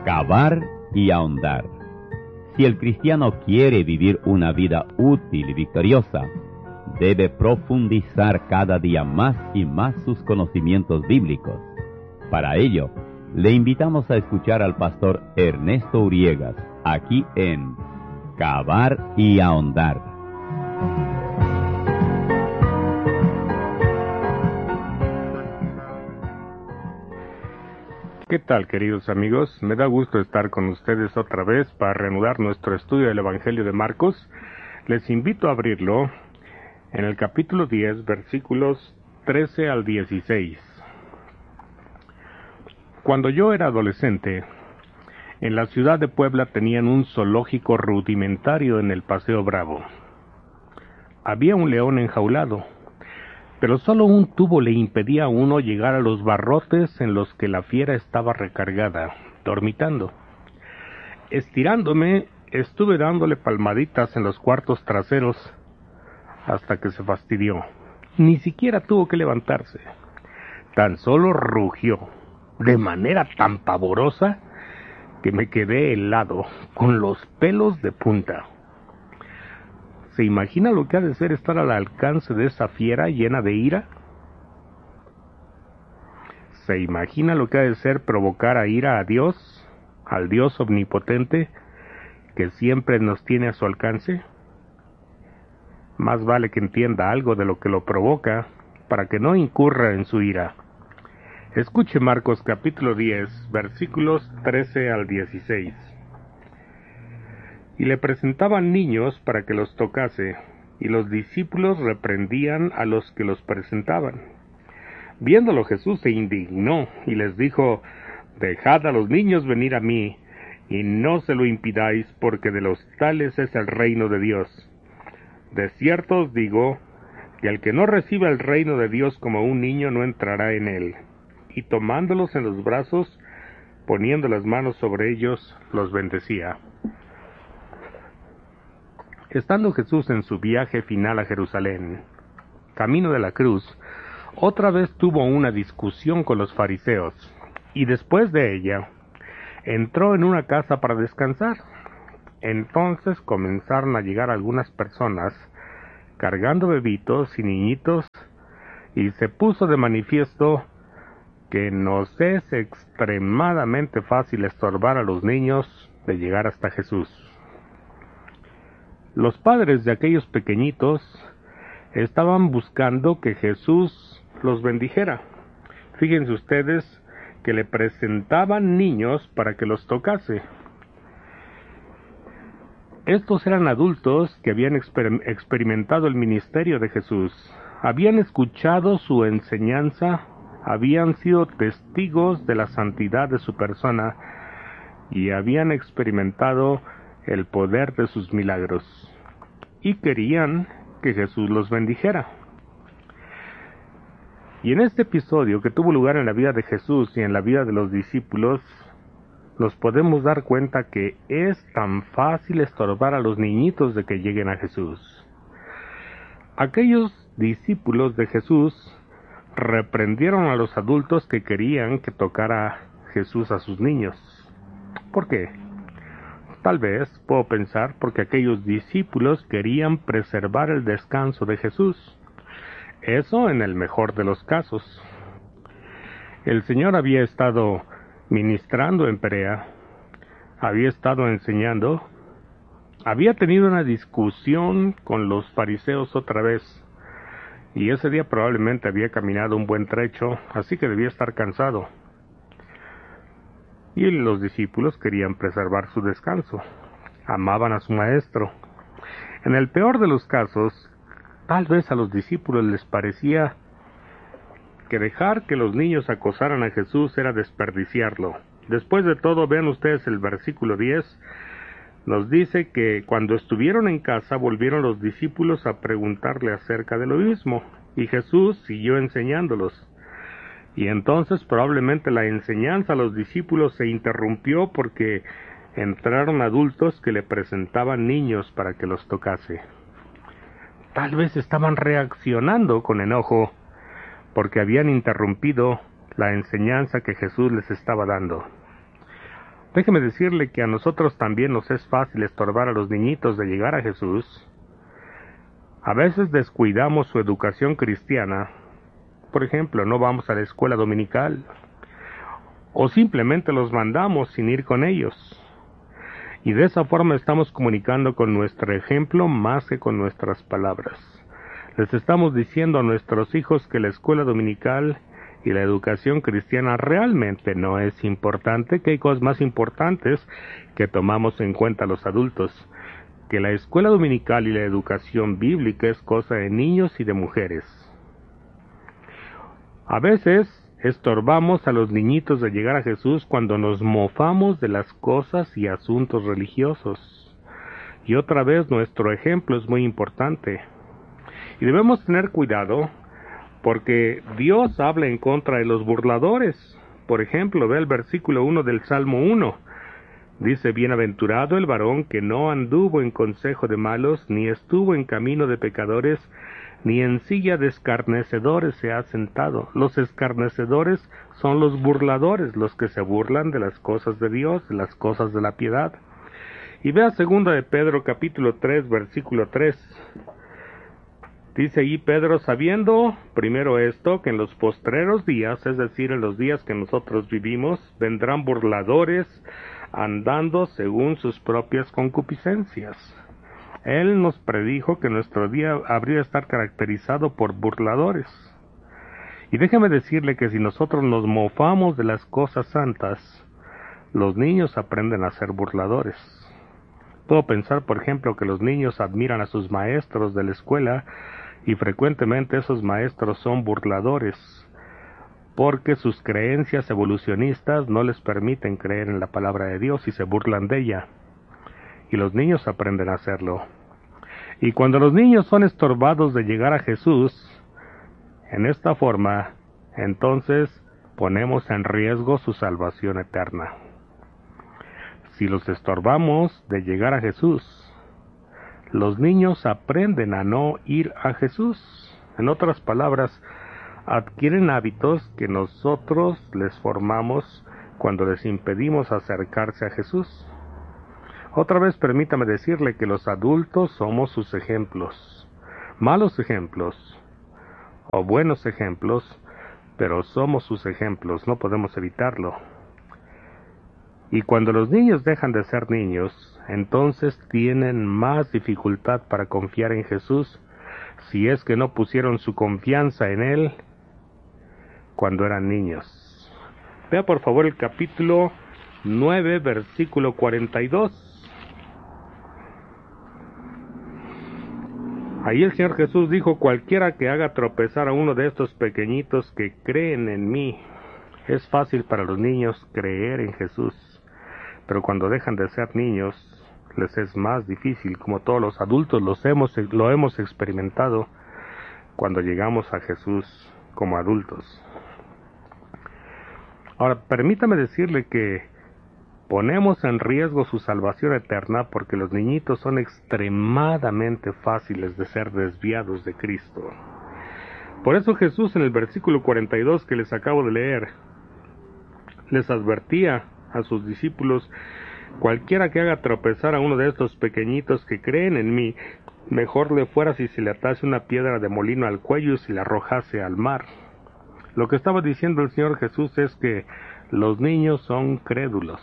Cavar y ahondar. Si el cristiano quiere vivir una vida útil y victoriosa, debe profundizar cada día más y más sus conocimientos bíblicos. Para ello, le invitamos a escuchar al pastor Ernesto Uriegas, aquí en Cavar y ahondar. ¿Qué tal, queridos amigos? Me da gusto estar con ustedes otra vez para reanudar nuestro estudio del Evangelio de Marcos. Les invito a abrirlo en el capítulo 10, versículos 13 al 16. Cuando yo era adolescente, en la ciudad de Puebla tenían un zoológico rudimentario en el Paseo Bravo. Había un león enjaulado, pero solo un tubo le impedía a uno llegar a los barrotes en los que la fiera estaba recargada, dormitando. Estirándome, estuve dándole palmaditas en los cuartos traseros hasta que se fastidió. Ni siquiera tuvo que levantarse. Tan solo rugió, de manera tan pavorosa que me quedé helado, con los pelos de punta. ¿Se imagina lo que ha de ser estar al alcance de esa fiera llena de ira? ¿Se imagina lo que ha de ser provocar a ira a Dios, al Dios omnipotente, que siempre nos tiene a su alcance? Más vale que entienda algo de lo que lo provoca, para que no incurra en su ira. Escuche Marcos capítulo 10, versículos 13 al 16. Y le presentaban niños para que los tocase, y los discípulos reprendían a los que los presentaban. Viéndolo Jesús se indignó, y les dijo: Dejad a los niños venir a mí, y no se lo impidáis, porque de los tales es el reino de Dios. De cierto os digo, que el que no reciba el reino de Dios como un niño no entrará en él. Y tomándolos en los brazos, poniendo las manos sobre ellos, los bendecía. Estando Jesús en su viaje final a Jerusalén, camino de la cruz, otra vez tuvo una discusión con los fariseos, y después de ella, entró en una casa para descansar. Entonces comenzaron a llegar algunas personas, cargando bebitos y niñitos, y se puso de manifiesto que nos es extremadamente fácil estorbar a los niños de llegar hasta Jesús. Los padres de aquellos pequeñitos estaban buscando que Jesús los bendijera. Fíjense ustedes que le presentaban niños para que los tocase. Estos eran adultos que habían experimentado el ministerio de Jesús, habían escuchado su enseñanza, habían sido testigos de la santidad de su persona y habían experimentado el poder de sus milagros, y querían que Jesús los bendijera. Y en este episodio que tuvo lugar en la vida de Jesús y en la vida de los discípulos, nos podemos dar cuenta que es tan fácil estorbar a los niñitos de que lleguen a Jesús. Aquellos discípulos de Jesús reprendieron a los adultos que querían que tocara Jesús a sus niños. ¿Por qué? Tal vez puedo pensar porque aquellos discípulos querían preservar el descanso de Jesús. Eso en el mejor de los casos. El Señor había estado ministrando en Perea, había estado enseñando, había tenido una discusión con los fariseos otra vez, y ese día probablemente había caminado un buen trecho, así que debía estar cansado. Y los discípulos querían preservar su descanso, amaban a su maestro. En el peor de los casos, tal vez a los discípulos les parecía que dejar que los niños acosaran a Jesús era desperdiciarlo. Después de todo, vean ustedes el versículo 10, nos dice que cuando estuvieron en casa volvieron los discípulos a preguntarle acerca de lo mismo, y Jesús siguió enseñándolos. Y entonces probablemente la enseñanza a los discípulos se interrumpió porque entraron adultos que le presentaban niños para que los tocase. Tal vez estaban reaccionando con enojo porque habían interrumpido la enseñanza que Jesús les estaba dando. Déjeme decirle que a nosotros también nos es fácil estorbar a los niñitos de llegar a Jesús. A veces descuidamos su educación cristiana. Por ejemplo, no vamos a la escuela dominical. O simplemente los mandamos sin ir con ellos. Y de esa forma estamos comunicando con nuestro ejemplo más que con nuestras palabras. Les estamos diciendo a nuestros hijos que la escuela dominical y la educación cristiana realmente no es importante, que hay cosas más importantes que tomamos en cuenta los adultos, que la escuela dominical y la educación bíblica es cosa de niños y de mujeres. A veces estorbamos a los niñitos de llegar a Jesús cuando nos mofamos de las cosas y asuntos religiosos. Y otra vez nuestro ejemplo es muy importante. Y debemos tener cuidado porque Dios habla en contra de los burladores. Por ejemplo, ve el versículo 1 del Salmo 1. Dice, bienaventurado el varón que no anduvo en consejo de malos, ni estuvo en camino de pecadores, ni en silla de escarnecedores se ha sentado. Los escarnecedores son los burladores, los que se burlan de las cosas de Dios, de las cosas de la piedad. Y vea 2 de Pedro capítulo 3, versículo 3. Dice allí Pedro, sabiendo primero esto, que en los postreros días, es decir, en los días que nosotros vivimos, vendrán burladores, andando según sus propias concupiscencias. Él nos predijo que nuestro día habría de estar caracterizado por burladores. Y déjeme decirle que si nosotros nos mofamos de las cosas santas, los niños aprenden a ser burladores. Puedo pensar, por ejemplo, que los niños admiran a sus maestros de la escuela y frecuentemente esos maestros son burladores, porque sus creencias evolucionistas no les permiten creer en la palabra de Dios y se burlan de ella. Y los niños aprenden a hacerlo. Y cuando los niños son estorbados de llegar a Jesús, en esta forma, entonces ponemos en riesgo su salvación eterna. Si los estorbamos de llegar a Jesús, los niños aprenden a no ir a Jesús. En otras palabras, adquieren hábitos que nosotros les formamos cuando les impedimos acercarse a Jesús. Otra vez permítame decirle que los adultos somos sus ejemplos. Malos ejemplos o buenos ejemplos, pero somos sus ejemplos, no podemos evitarlo. Y cuando los niños dejan de ser niños, entonces tienen más dificultad para confiar en Jesús, si es que no pusieron su confianza en Él cuando eran niños. Vea por favor el capítulo 9, versículo 42. Ahí el Señor Jesús dijo, cualquiera que haga tropezar a uno de estos pequeñitos que creen en mí. Es fácil para los niños creer en Jesús, pero cuando dejan de ser niños, les es más difícil, como todos los adultos lo hemos experimentado cuando llegamos a Jesús como adultos. Ahora, permítame decirle que ponemos en riesgo su salvación eterna porque los niñitos son extremadamente fáciles de ser desviados de Cristo. Por eso Jesús en el versículo 42 que les acabo de leer, les advertía a sus discípulos, cualquiera que haga tropezar a uno de estos pequeñitos que creen en mí, mejor le fuera si se le atase una piedra de molino al cuello y se la arrojase al mar. Lo que estaba diciendo el Señor Jesús es que los niños son crédulos.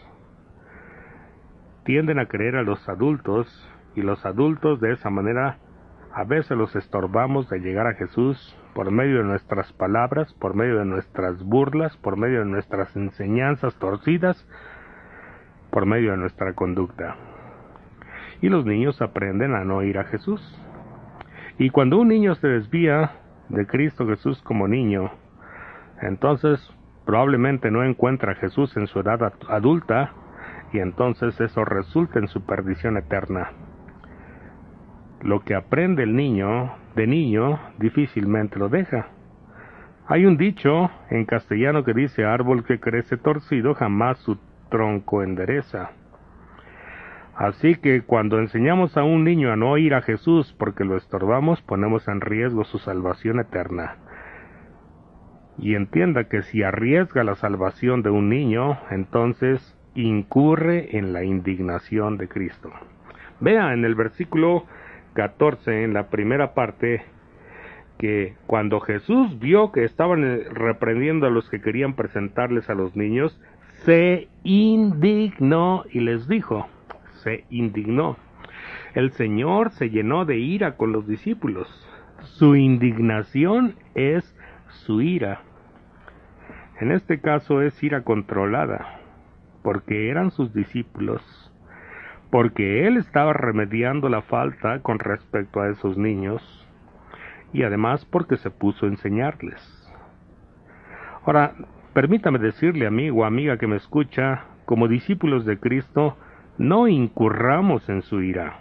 Tienden a creer a los adultos, y los adultos de esa manera a veces los estorbamos de llegar a Jesús por medio de nuestras palabras, por medio de nuestras burlas, por medio de nuestras enseñanzas torcidas, por medio de nuestra conducta. Y los niños aprenden a no ir a Jesús. Y cuando un niño se desvía de Cristo Jesús como niño, entonces probablemente no encuentra a Jesús en su edad adulta, y entonces eso resulta en su perdición eterna. Lo que aprende el niño, de niño, difícilmente lo deja. Hay un dicho en castellano que dice, árbol que crece torcido jamás su tronco endereza. Así que cuando enseñamos a un niño a no ir a Jesús porque lo estorbamos, ponemos en riesgo su salvación eterna. Y entienda que si arriesga la salvación de un niño, entonces incurre en la indignación de Cristo. Vea en el versículo 14, en la primera parte, que cuando Jesús vio que estaban reprendiendo a los que querían presentarles a los niños, se indignó y les dijo, se indignó. El Señor se llenó de ira con los discípulos. Su indignación es su ira. En este caso es ira controlada, porque eran sus discípulos, porque Él estaba remediando la falta con respecto a esos niños, y además porque se puso a enseñarles. Ahora, permítame decirle, amigo o amiga que me escucha, como discípulos de Cristo, no incurramos en su ira.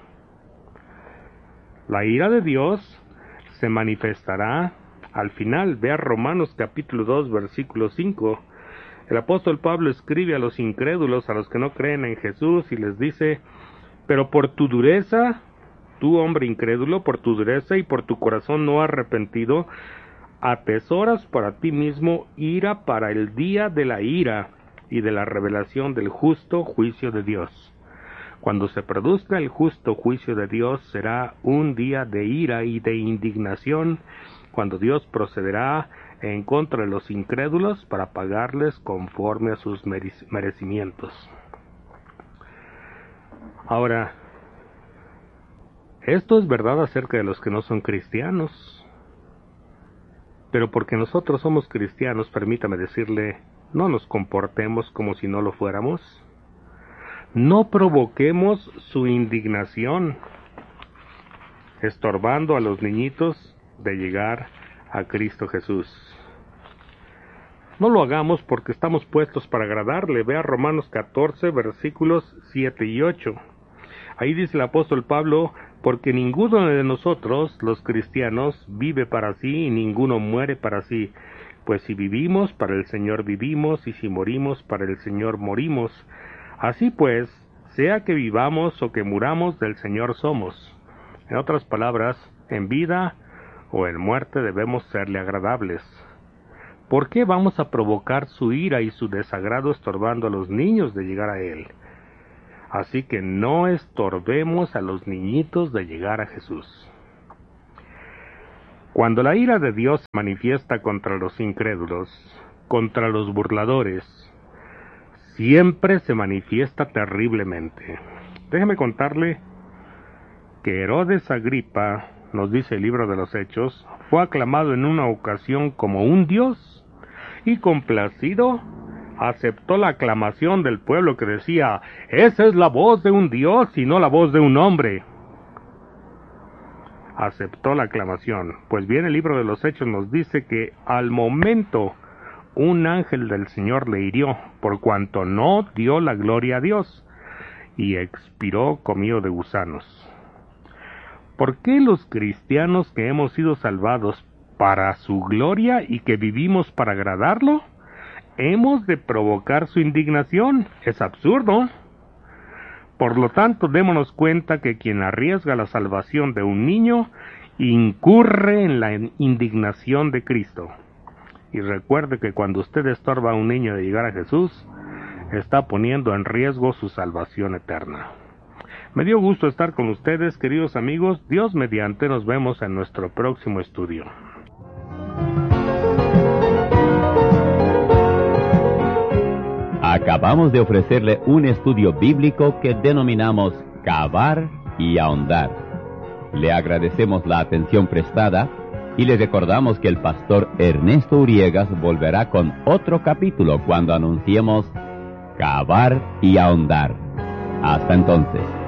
La ira de Dios se manifestará al final. Vea Romanos capítulo 2, versículo 5. El apóstol Pablo escribe a los incrédulos, a los que no creen en Jesús, y les dice, pero por tu dureza, tú hombre incrédulo, por tu dureza y por tu corazón no arrepentido, atesoras para ti mismo ira para el día de la ira y de la revelación del justo juicio de Dios. Cuando se produzca el justo juicio de Dios, será un día de ira y de indignación, cuando Dios procederá en contra de los incrédulos para pagarles conforme a sus merecimientos. Ahora, esto es verdad acerca de los que no son cristianos, pero porque nosotros somos cristianos, permítame decirle, no nos comportemos como si no lo fuéramos. No provoquemos su indignación, estorbando a los niñitos de llegar a Cristo Jesús. No lo hagamos porque estamos puestos para agradarle. Vea Romanos 14, versículos 7 y 8. Ahí dice el apóstol Pablo, porque ninguno de nosotros, los cristianos, vive para sí y ninguno muere para sí. Pues si vivimos, para el Señor vivimos, y si morimos, para el Señor morimos. Así pues, sea que vivamos o que muramos, del Señor somos. En otras palabras, en vida o en muerte debemos serle agradables. ¿Por qué vamos a provocar su ira y su desagrado estorbando a los niños de llegar a Él? Así que no estorbemos a los niñitos de llegar a Jesús. Cuando la ira de Dios se manifiesta contra los incrédulos, contra los burladores, siempre se manifiesta terriblemente. Déjeme contarle que Herodes Agripa, nos dice el libro de los Hechos, fue aclamado en una ocasión como un dios y complacido aceptó la aclamación del pueblo que decía, esa es la voz de un dios y no la voz de un hombre. Aceptó la aclamación. Pues bien, el libro de los Hechos nos dice que al momento un ángel del Señor le hirió, por cuanto no dio la gloria a Dios, y expiró comido de gusanos. ¿Por qué los cristianos que hemos sido salvados para su gloria y que vivimos para agradarlo, hemos de provocar su indignación? Es absurdo. Por lo tanto, démonos cuenta que quien arriesga la salvación de un niño incurre en la indignación de Cristo. Y recuerde que cuando usted estorba a un niño de llegar a Jesús, está poniendo en riesgo su salvación eterna. Me dio gusto estar con ustedes, queridos amigos. Dios mediante, nos vemos en nuestro próximo estudio. Acabamos de ofrecerle un estudio bíblico que denominamos Cavar y Ahondar. Le agradecemos la atención prestada y le recordamos que el pastor Ernesto Uriegas volverá con otro capítulo cuando anunciemos Cavar y Ahondar. Hasta entonces.